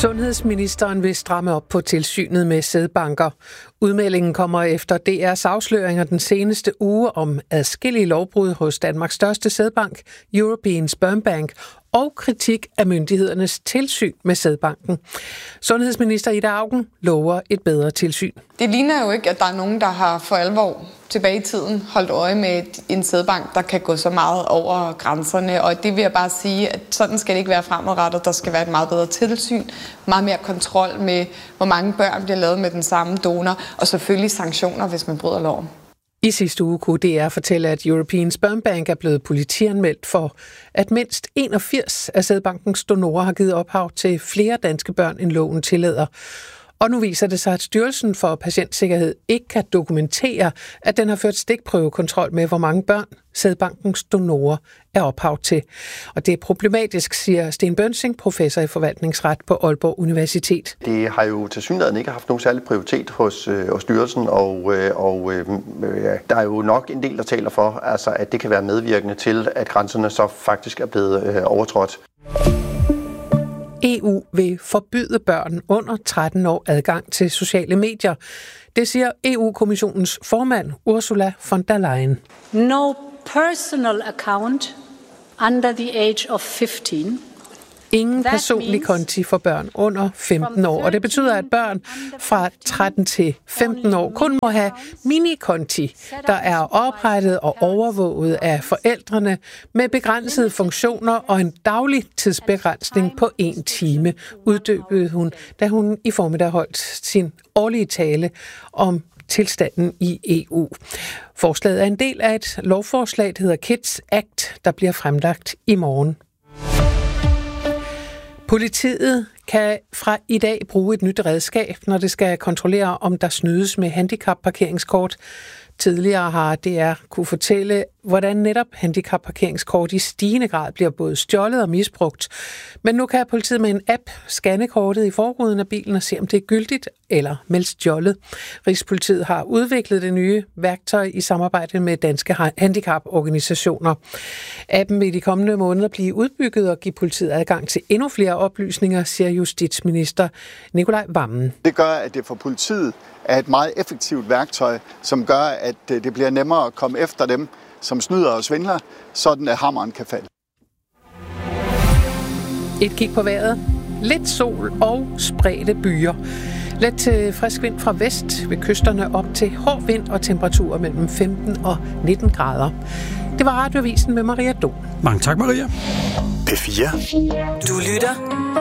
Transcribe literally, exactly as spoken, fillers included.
Sundhedsministeren vil stramme op på tilsynet med sædbanker. Udmeldingen kommer efter D R's afsløringer den seneste uge om adskillige lovbrud hos Danmarks største sædbank, European Sperm Bank, og kritik af myndighedernes tilsyn med sædbanken. Sundhedsminister Ida Auken lover et bedre tilsyn. Det ligner jo ikke, at der er nogen, der har for alvor tilbage i tiden holdt øje med en sædbank, der kan gå så meget over grænserne. Og det vil jeg bare sige, at sådan skal det ikke være fremadrettet. Der skal være et meget bedre tilsyn, meget mere kontrol med, hvor mange børn bliver lavet med den samme donor, og selvfølgelig sanktioner, hvis man bryder loven. I sidste uge kunne D R fortælle, at European Sperm Bank er blevet politianmeldt for, at mindst enogfirs af sædbankens donorer har givet ophav til flere danske børn, end loven tillader. Og nu viser det sig, at Styrelsen for Patientsikkerhed ikke kan dokumentere, at den har ført stikprøvekontrol med, hvor mange børn sædbankens donorer er ophav til. Og det er problematisk, siger Sten Bønsing, professor i forvaltningsret på Aalborg Universitet. Det har jo tilsyneladende ikke haft nogen særlig prioritet hos, øh, hos styrelsen, og, øh, og øh, der er jo nok en del, der taler for, altså, at det kan være medvirkende til, at grænserne så faktisk er blevet øh, overtrådt. E U vil forbyde børn under tretten år adgang til sociale medier. Det siger E U-kommissionens formand Ursula von der Leyen. No personal account under the age of fifteen. Ingen personlig konti for børn under femten år, og det betyder, at børn fra tretten til femten år kun må have minikonti, der er oprettet og overvåget af forældrene med begrænsede funktioner og en daglig tidsbegrænsning på en time, uddybede hun, da hun i formiddag holdt sin årlige tale om tilstanden i E U. Forslaget er en del af et lovforslag, der hedder Kids Act, der bliver fremlagt i morgen. Politiet kan fra i dag bruge et nyt redskab, når det skal kontrollere, om der snydes med handicapparkeringskort. Tidligere har D R kunne fortælle, hvordan netop handicapparkeringskort i stigende grad bliver både stjålet og misbrugt. Men nu kan politiet med en app scanne kortet i forruden af bilen og se, om det er gyldigt eller meldt stjålet. Rigspolitiet har udviklet det nye værktøj i samarbejde med danske handicaporganisationer. Appen vil de kommende måneder blive udbygget og give politiet adgang til endnu flere oplysninger, siger justitsminister Nicolai Wammen. Det gør, at det for politiet er et meget effektivt værktøj, som gør, at det bliver nemmere at komme efter dem, som snyder og svindler, sådan at hammeren kan falde. Et kig på vejret. Lidt sol og spredte byer. Let til frisk vind fra vest, ved kysterne op til hård vind og temperaturer mellem femten og nitten grader. Det var Radioavisen med Maria Dom. Mange tak, Maria. P fire. Du lytter